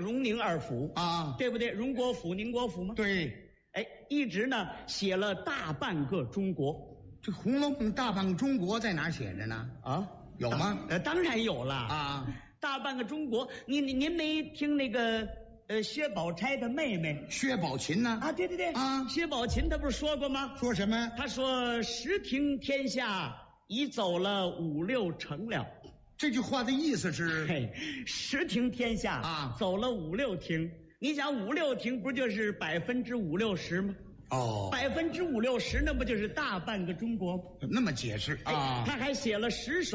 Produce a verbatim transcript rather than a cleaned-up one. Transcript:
荣宁二府啊， 对不对？荣国府、宁国府吗？ 对， 哎，一直呢写了大半个中国。 这《红楼梦》大半个中国在哪儿写着呢？ 啊， 有吗？ 呃，当然有了啊， 大半个中国。您您您没听那个呃薛宝钗的妹妹薛宝琴呢？ 啊？对对对啊， 薛宝琴她不是说过吗？ 说什么？ 她说十听天下已走了五六成了。 这句话的意思是， 嘿，十听天下啊， 走了五六听。你想五六听不就是百分之五六十吗？ 哦， 百分之五六十，那不就是大半个中国吗？ 那么解释啊？ 他还写了十首。